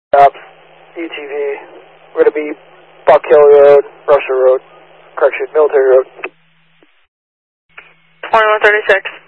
UTV. We're going to be Buck Hill Road, Russia Road, correction, Military Road. 2136.